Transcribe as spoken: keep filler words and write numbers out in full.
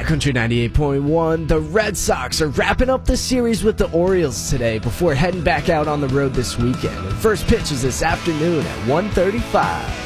Country ninety-eight point one, the Red Sox are wrapping up the series with the Orioles today before heading back out on the road this weekend. And first pitch is this afternoon at one thirty-five.